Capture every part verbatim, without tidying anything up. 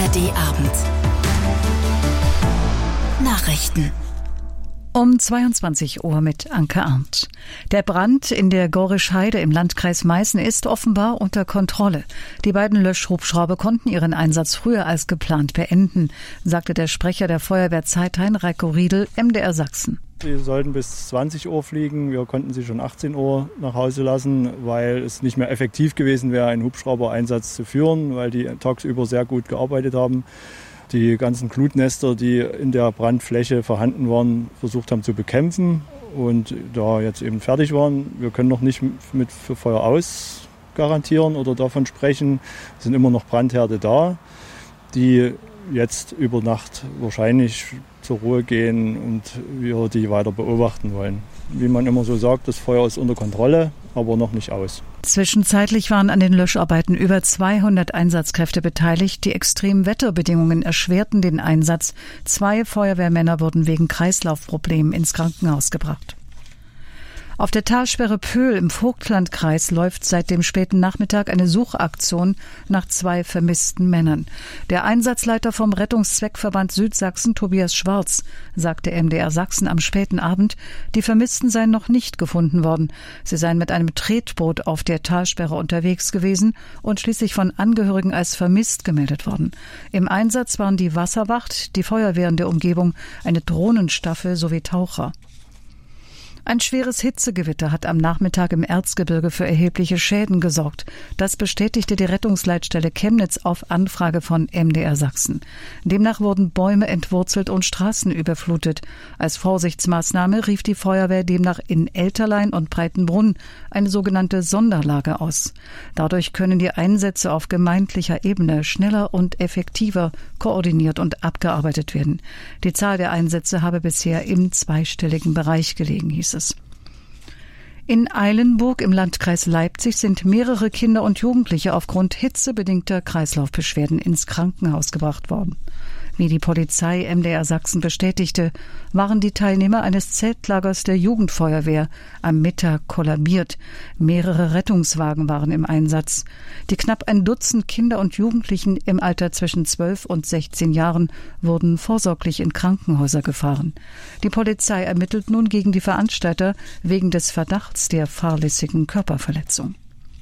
D-Abend. Nachrichten. Um zweiundzwanzig Uhr mit Anke Arndt. Der Brand in der Gorisch-Heide im Landkreis Meißen ist offenbar unter Kontrolle. Die beiden Löschhubschrauber konnten ihren Einsatz früher als geplant beenden, sagte der Sprecher der Feuerwehr Zeithain, Reiko Riedel, M D R Sachsen. Sie sollten bis zwanzig Uhr fliegen. Wir konnten sie schon achtzehn Uhr nach Hause lassen, weil es nicht mehr effektiv gewesen wäre, einen Hubschrauber-Einsatz zu führen, weil die tagsüber sehr gut gearbeitet haben. Die ganzen Glutnester, die in der Brandfläche vorhanden waren, versucht haben zu bekämpfen und da jetzt eben fertig waren. Wir können noch nicht mit für Feuer aus garantieren oder davon sprechen. Es sind immer noch Brandherde da, die jetzt über Nacht wahrscheinlich zur Ruhe gehen und wir die weiter beobachten wollen. Wie man immer so sagt, das Feuer ist unter Kontrolle, aber noch nicht aus. Zwischenzeitlich waren an den Löscharbeiten über zweihundert Einsatzkräfte beteiligt. Die extremen Wetterbedingungen erschwerten den Einsatz. Zwei Feuerwehrmänner wurden wegen Kreislaufproblemen ins Krankenhaus gebracht. Auf der Talsperre Pöhl im Vogtlandkreis läuft seit dem späten Nachmittag eine Suchaktion nach zwei vermissten Männern. Der Einsatzleiter vom Rettungszweckverband Südsachsen, Tobias Schwarz, sagte M D R Sachsen am späten Abend, die Vermissten seien noch nicht gefunden worden. Sie seien mit einem Tretboot auf der Talsperre unterwegs gewesen und schließlich von Angehörigen als vermisst gemeldet worden. Im Einsatz waren die Wasserwacht, die Feuerwehr in der Umgebung, eine Drohnenstaffel sowie Taucher. Ein schweres Hitzegewitter hat am Nachmittag im Erzgebirge für erhebliche Schäden gesorgt. Das bestätigte die Rettungsleitstelle Chemnitz auf Anfrage von M D R Sachsen. Demnach wurden Bäume entwurzelt und Straßen überflutet. Als Vorsichtsmaßnahme rief die Feuerwehr demnach in Elterlein und Breitenbrunn eine sogenannte Sonderlage aus. Dadurch können die Einsätze auf gemeindlicher Ebene schneller und effektiver koordiniert und abgearbeitet werden. Die Zahl der Einsätze habe bisher im zweistelligen Bereich gelegen, hieß es. In Eilenburg im Landkreis Leipzig sind mehrere Kinder und Jugendliche aufgrund hitzebedingter Kreislaufbeschwerden ins Krankenhaus gebracht worden. Wie die Polizei M D R Sachsen bestätigte, waren die Teilnehmer eines Zeltlagers der Jugendfeuerwehr am Mittag kollabiert. Mehrere Rettungswagen waren im Einsatz. Die knapp ein Dutzend Kinder und Jugendlichen im Alter zwischen zwölf und sechzehn Jahren wurden vorsorglich in Krankenhäuser gefahren. Die Polizei ermittelt nun gegen die Veranstalter wegen des Verdachts der fahrlässigen Körperverletzung.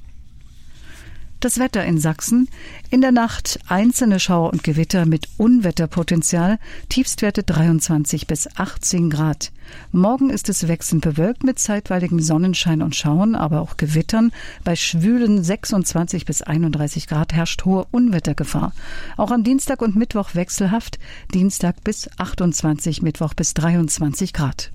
Das Wetter in Sachsen. In der Nacht einzelne Schauer und Gewitter mit Unwetterpotenzial. Tiefstwerte dreiundzwanzig bis achtzehn Grad. Morgen ist es wechselnd bewölkt mit zeitweiligem Sonnenschein und Schauern, aber auch Gewittern. Bei schwülen sechsundzwanzig bis einunddreißig Grad herrscht hohe Unwettergefahr. Auch am Dienstag und Mittwoch wechselhaft. Dienstag bis achtundzwanzig, Mittwoch bis dreiundzwanzig Grad.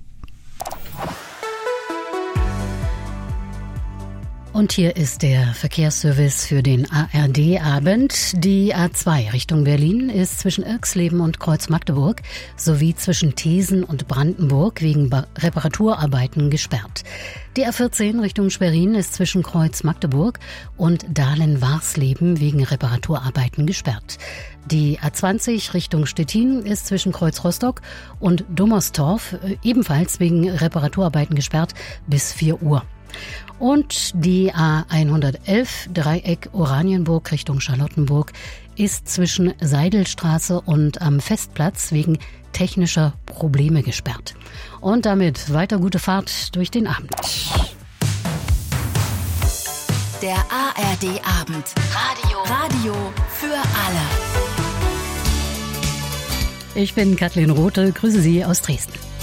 Und hier ist der Verkehrsservice für den A R D-Abend. Die A zwei Richtung Berlin ist zwischen Irxleben und Kreuz-Magdeburg sowie zwischen Thesen und Brandenburg wegen Reparaturarbeiten gesperrt. Die A vierzehn Richtung Schwerin ist zwischen Kreuz-Magdeburg und Dahlen-Warsleben wegen Reparaturarbeiten gesperrt. Die A zwanzig Richtung Stettin ist zwischen Kreuz-Rostock und Dommerstorf ebenfalls wegen Reparaturarbeiten gesperrt bis vier Uhr. Und die A hundertelf Dreieck Oranienburg Richtung Charlottenburg ist zwischen Seidelstraße und am Festplatz wegen technischer Probleme gesperrt. Und damit weiter gute Fahrt durch den Abend. Der A R D-Abend. Radio. Radio für alle. Ich bin Kathleen Rothe, grüße Sie aus Dresden.